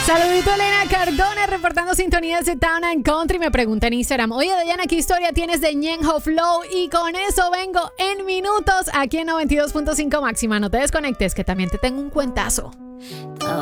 Saludito Elena Cardona reportando sintonías de Town and Country. Me pregunta en Instagram: oye Dayana, ¿qué historia tienes de Ñenjo Flow? Y con eso vengo en minutos aquí en 92.5 máxima. No te desconectes, que también te tengo un cuentazo.